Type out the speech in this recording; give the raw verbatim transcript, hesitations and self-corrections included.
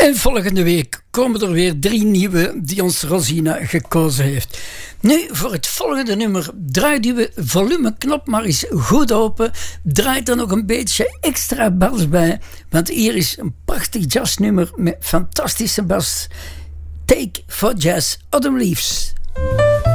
En volgende week komen er weer drie nieuwe die ons Rosina gekozen heeft. Nu, voor het volgende nummer draait uw volumeknop maar eens goed open. Draait er nog een beetje extra bas bij. Want hier is een prachtig jazznummer met fantastische bas. Take for Jazz, Autumn Leaves.